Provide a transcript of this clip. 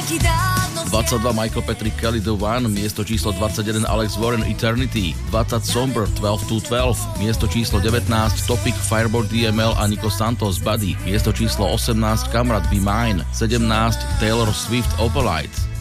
22 Michael Patrick Kelly The One, miesto číslo 21 Alex Warren Eternity, 20 Somber 12-12, miesto číslo 19 Topic Fireboard DML a Nico Santos Buddy, miesto číslo 18 Kamrat Be Mine, 17 Taylor Swift Opalite,